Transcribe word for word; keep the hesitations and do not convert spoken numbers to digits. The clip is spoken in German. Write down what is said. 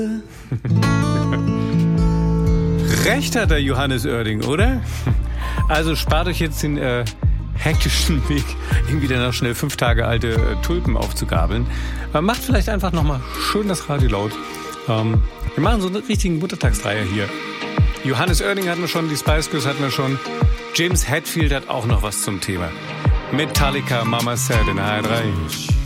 Recht hat der Johannes Oerding, oder? Also spart euch jetzt den äh, hektischen Weg, irgendwie dann noch schnell fünf Tage alte äh, Tulpen aufzugabeln. Aber macht vielleicht einfach nochmal schön das Radio laut. Ähm, wir machen so einen richtigen Muttertagsdreier hier. Johannes Oerding hatten wir schon, die Spice Girls hatten wir schon. James Hetfield hat auch noch was zum Thema. Metallica, Mama Said in H R drei.